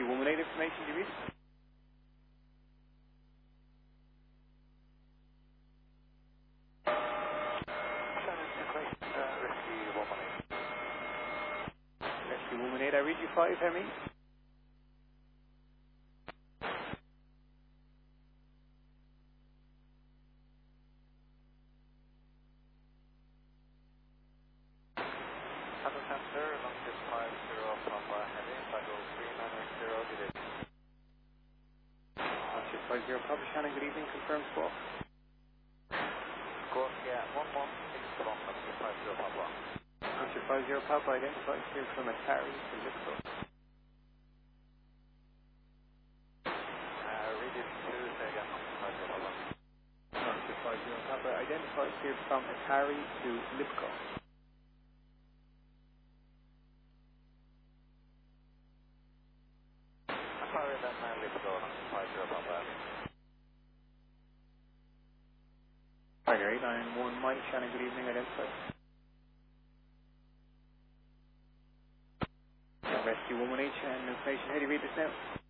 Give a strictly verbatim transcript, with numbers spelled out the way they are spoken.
Rescue one one eight information, do you read? Rescue one one eight, I read you five, hear me? five zero Papa Shannon, good evening, confirmed squawk. Squawk, yeah, one one six London, five zero Papa. Answer five zero Papa, identified here from Atari to Lipco. Uh, read it two, say again, five zero Papa. Answer five zero Papa, identified here from Atari to Lipco. Atari then uh, Lipco, five zero Papa. Tiger eight nine one Mike Shannon, good evening, identified. Rescue one one eight, Shannon, information, how do you read this now?